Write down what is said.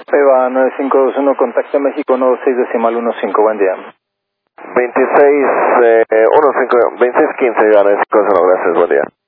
Eva 9521, contacto México 96.15, buen día. 2615, Eva 9521, gracias, buen día.